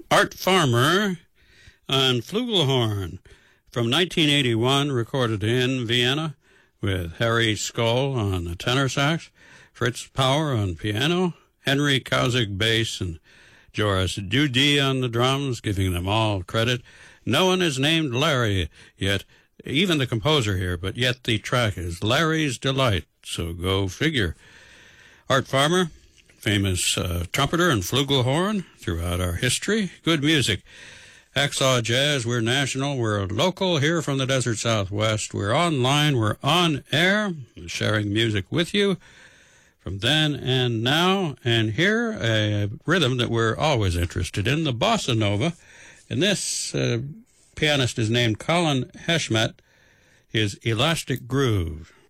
Art Farmer on flugelhorn from 1981, recorded in Vienna with Harry Skoll on the tenor sax, Fritz Power on piano, Henry Kausig bass, and Joris Dudi on the drums, giving them all credit. No one is named Larry yet, even the composer here, but yet the track is Larry's Delight, so go figure. Art Farmer, famous trumpeter and flugelhorn throughout our history. Good music. Hacksaw Jazz, we're national, we're local here from the Desert Southwest. We're online, we're on air, sharing music with you from then and now. And here, a rhythm that we're always interested in, the bossa nova. And this pianist is named Colin Heshmet, his Elastic Groove.